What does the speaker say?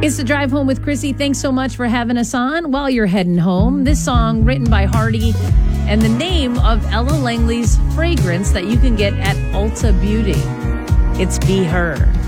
It's the Drive Home with Chrissy. Thanks so much for having us on while you're heading home. This song written by Hardy and the name of Ella Langley's fragrance that you can get at Ulta Beauty. It's Be Her.